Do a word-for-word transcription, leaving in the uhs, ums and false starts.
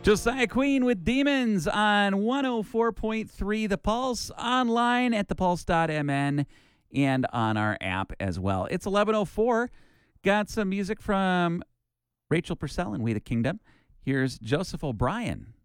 Josiah Queen with Demons on one oh four point three The Pulse, online at the pulse dot m n and on our app as well. It's eleven oh four. Got some music from Rachel Purcell and We the Kingdom. Here's Joseph O'Brien.